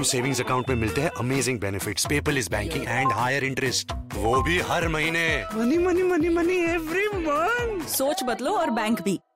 PM savings account में मिलते हैं amazing benefits, paperless banking and higher interest, वो भी हर महीने। Money money money money every month. सोच बदलो और बैंक भी।